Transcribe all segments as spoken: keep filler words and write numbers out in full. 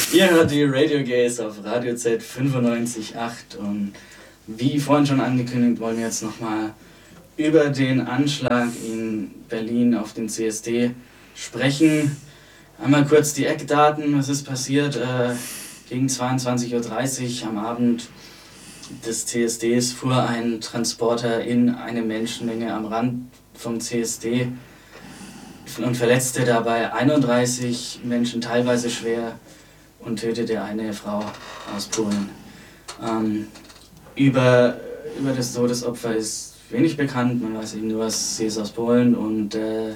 Ihr hört die Radio Gays auf Radio Z fünfundneunzig Komma acht und wie vorhin schon angekündigt, wollen wir jetzt nochmal über den Anschlag in Berlin auf den C S D sprechen. Einmal kurz die Eckdaten, was ist passiert. Äh, gegen zweiundzwanzig Uhr dreißig am Abend des C S Ds fuhr ein Transporter in eine Menschenmenge am Rand vom C S D und verletzte dabei einunddreißig Menschen, teilweise schwer, und tötete eine Frau aus Polen. Ähm, über, über das Todesopfer ist wenig bekannt, man weiß eben nur, sie ist aus Polen und äh,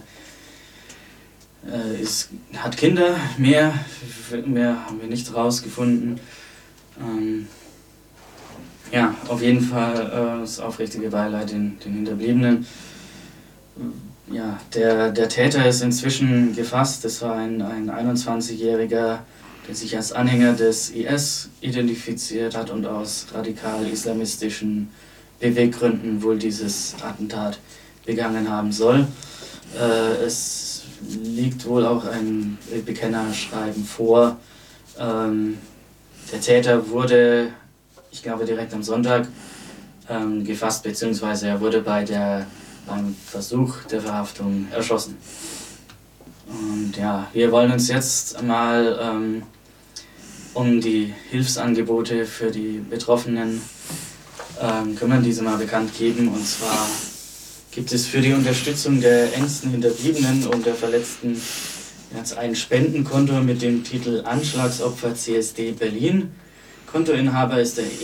ist, hat Kinder, mehr, mehr haben wir nicht rausgefunden. Ähm, ja, auf jeden Fall äh, das aufrichtige Beileid den, den Hinterbliebenen. Ja, der, der Täter ist inzwischen gefasst, das war ein, ein einundzwanzigjähriger, der sich als Anhänger des I S identifiziert hat und aus radikal-islamistischen Beweggründen wohl dieses Attentat begangen haben soll. Äh, es liegt wohl auch ein Bekennerschreiben vor. Ähm, der Täter wurde, ich glaube direkt am Sonntag, ähm, gefasst, beziehungsweise er wurde bei der, beim Versuch der Verhaftung erschossen. Und ja, wir wollen uns jetzt mal ähm, um die Hilfsangebote für die Betroffenen ähm, kümmern, diese mal bekannt geben. Und zwar gibt es für die Unterstützung der engsten Hinterbliebenen und der Verletzten jetzt ein Spendenkonto mit dem Titel Anschlagsopfer C S D Berlin. Kontoinhaber ist der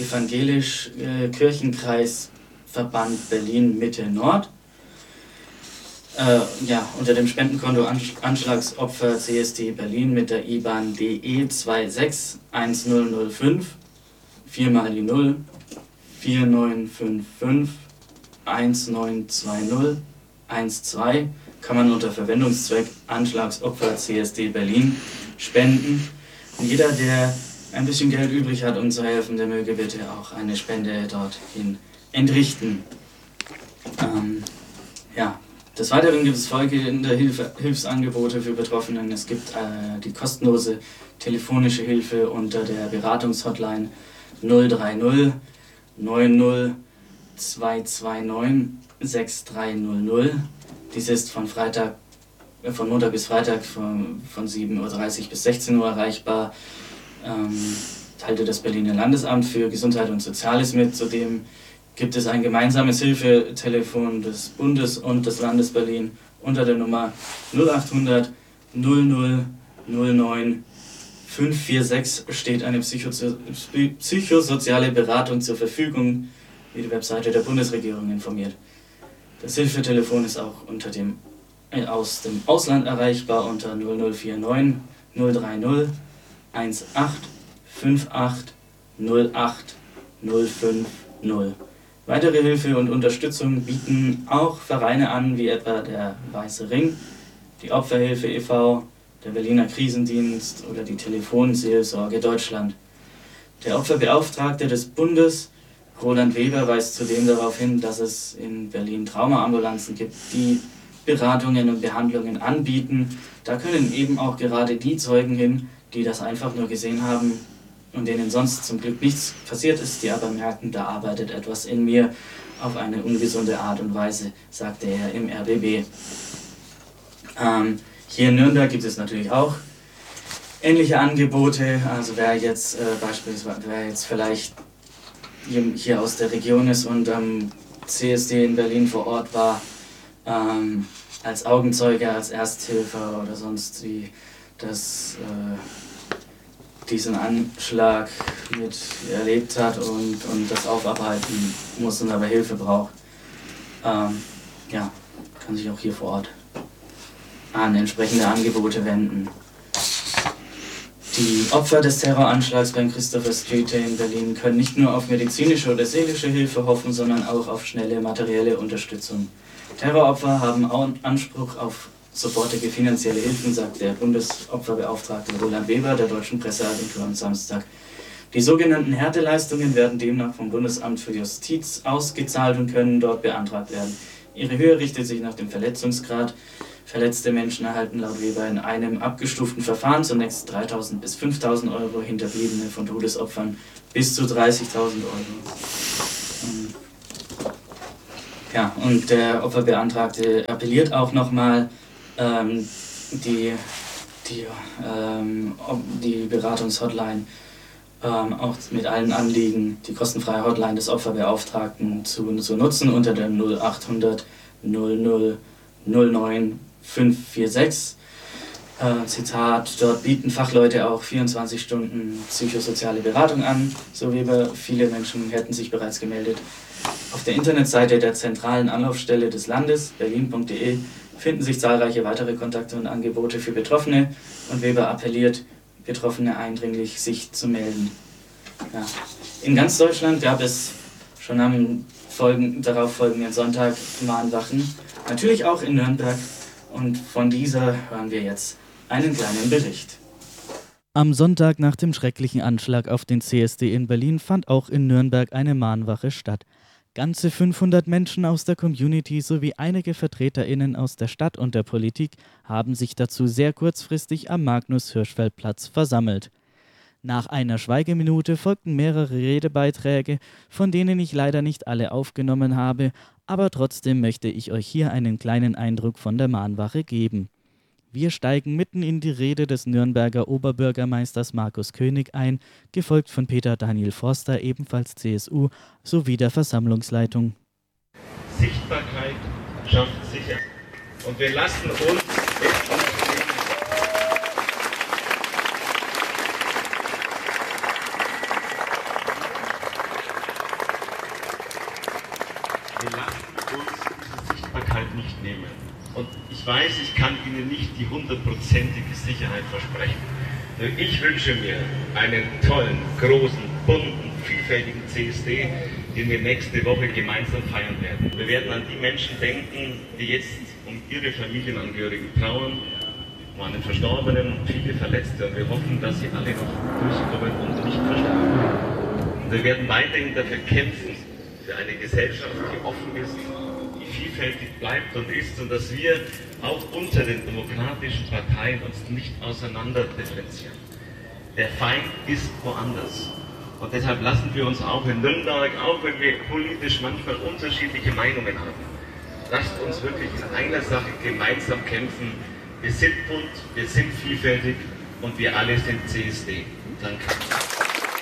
Evangelisch-Kirchenkreis-Verband Berlin Mitte Nord. Äh, ja, unter dem Spendenkonto Anschlagsopfer C S D Berlin mit der I B A N D E zwei sechs eins null null fünf, viermal die null, vier neun fünf fünf eins neun zwei null eins zwei kann man unter Verwendungszweck Anschlagsopfer C S D Berlin spenden. Und jeder, der ein bisschen Geld übrig hat, um zu helfen, der möge bitte auch eine Spende dorthin entrichten. Ähm, ja. Des Weiteren gibt es folgende Hilfe, Hilfsangebote für Betroffenen. Es gibt äh, die kostenlose telefonische Hilfe unter der Beratungshotline null drei null neun null zwei zwei neun sechs drei null null. Diese ist von, Freitag, äh, von Montag bis Freitag von, von sieben Uhr dreißig bis sechzehn Uhr erreichbar. Ähm, teilte das Berliner Landesamt für Gesundheit und Soziales mit. Zudem gibt es ein gemeinsames Hilfetelefon des Bundes und des Landes Berlin unter der Nummer null achthundert null null null neun fünf vier sechs steht eine psychosoziale Beratung zur Verfügung, wie die Webseite der Bundesregierung informiert. Das Hilfetelefon ist auch unter dem, äh, aus dem Ausland erreichbar unter null null vier neun null drei null eins acht fünf acht null acht null fünf null. Weitere Hilfe und Unterstützung bieten auch Vereine an, wie etwa der Weiße Ring, die Opferhilfe e V, der Berliner Krisendienst oder die Telefonseelsorge Deutschland. Der Opferbeauftragte des Bundes, Roland Weber, weist zudem darauf hin, dass es in Berlin Traumaambulanzen gibt, die Beratungen und Behandlungen anbieten. Da können eben auch gerade die Zeugen hin, die das einfach nur gesehen haben und denen sonst zum Glück nichts passiert ist, die aber merken, da arbeitet etwas in mir auf eine ungesunde Art und Weise, sagte er im R B B. Ähm, hier in Nürnberg gibt es natürlich auch ähnliche Angebote. Also wer jetzt äh, beispielsweise, wer jetzt vielleicht hier, hier aus der Region ist und am C S D in Berlin vor Ort war, ähm, als Augenzeuge, als Ersthelfer oder sonst wie, das äh, diesen Anschlag mit erlebt hat und, und das aufarbeiten muss und aber Hilfe braucht, ähm, ja, kann sich auch hier vor Ort an entsprechende Angebote wenden. Die Opfer des Terroranschlags beim Christopher Street in Berlin können nicht nur auf medizinische oder seelische Hilfe hoffen, sondern auch auf schnelle materielle Unterstützung. Terroropfer haben auch Anspruch auf sofortige finanzielle Hilfen, sagt der Bundesopferbeauftragte Roland Weber der Deutschen Presseagentur am Samstag. Die sogenannten Härteleistungen werden demnach vom Bundesamt für Justiz ausgezahlt und können dort beantragt werden. Ihre Höhe richtet sich nach dem Verletzungsgrad. Verletzte Menschen erhalten laut Weber in einem abgestuften Verfahren zunächst dreitausend bis fünftausend Euro, Hinterbliebene von Todesopfern bis zu dreißigtausend Euro. Ja, und der Opferbeantragte appelliert auch nochmal, ähm, die, die, ähm, die Beratungshotline ähm, auch mit allen Anliegen, die kostenfreie Hotline des Opferbeauftragten zu, zu nutzen unter der null achthundert null null null neun fünf vier sechs. Äh, Zitat, dort bieten Fachleute auch vierundzwanzig Stunden psychosoziale Beratung an, so wie wir, viele Menschen hätten sich bereits gemeldet. Auf der Internetseite der zentralen Anlaufstelle des Landes, berlin punkt de, finden sich zahlreiche weitere Kontakte und Angebote für Betroffene und Weber appelliert, Betroffene eindringlich sich zu melden. Ja. In ganz Deutschland gab es schon am folgen, darauf folgenden Sonntag Mahnwachen, natürlich auch in Nürnberg, und von dieser hören wir jetzt einen kleinen Bericht. Am Sonntag nach dem schrecklichen Anschlag auf den C S D in Berlin fand auch in Nürnberg eine Mahnwache statt. Ganze fünfhundert Menschen aus der Community sowie einige VertreterInnen aus der Stadt und der Politik haben sich dazu sehr kurzfristig am Magnus-Hirschfeld-Platz versammelt. Nach einer Schweigeminute folgten mehrere Redebeiträge, von denen ich leider nicht alle aufgenommen habe, aber trotzdem möchte ich euch hier einen kleinen Eindruck von der Mahnwache geben. Wir steigen mitten in die Rede des Nürnberger Oberbürgermeisters Markus König ein, gefolgt von Peter Daniel Forster, ebenfalls C S U, sowie der Versammlungsleitung. Sichtbarkeit schafft Sicherheit. Und wir lassen uns Wir lassen uns diese Sichtbarkeit nicht nehmen. Und ich weiß, ich kann Ihnen nicht die hundertprozentige Sicherheit versprechen. Nur ich wünsche mir einen tollen, großen, bunten, vielfältigen C S D, den wir nächste Woche gemeinsam feiern werden. Wir werden an die Menschen denken, die jetzt um ihre Familienangehörigen trauern, um einen Verstorbenen und viele Verletzte. Und wir hoffen, dass sie alle noch durchkommen und nicht versterben. Und wir werden weiterhin dafür kämpfen, für eine Gesellschaft, die offen ist, die vielfältig bleibt und ist, und dass wir auch unter den demokratischen Parteien uns nicht auseinander differenzieren. Der Feind ist woanders. Und deshalb lassen wir uns auch in Nürnberg, auch wenn wir politisch manchmal unterschiedliche Meinungen haben, lasst uns wirklich in einer Sache gemeinsam kämpfen. Wir sind bunt, wir sind vielfältig und wir alle sind C S D. Danke.